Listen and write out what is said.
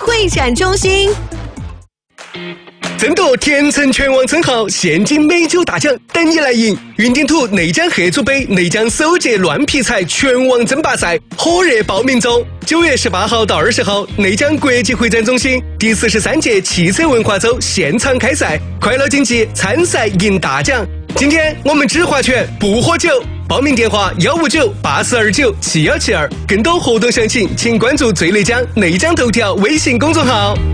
会展中心。 争夺甜橙拳王称号，现金美酒大奖等你来赢！云顶土内江合组杯内江首届乱劈柴拳王争霸赛火热报名中，9月18号到20号，内江国际会展中心第43届汽车文化周现场开赛，快乐竞技，参赛赢大奖。今天我们只划拳不喝酒，报名电话15984297172，更多活动详情请关注最内江内江头条微信公众号。